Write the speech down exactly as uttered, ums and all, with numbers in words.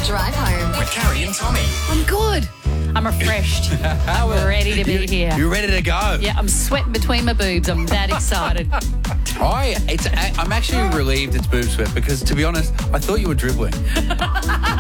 drive home. With Carrie and Tommy. I'm good. I'm refreshed. I'm ready to be here. You're ready to go. Yeah, I'm sweating between my boobs. I'm that excited. I, it's, I'm actually relieved it's boob sweat because, to be honest, I thought you were dribbling.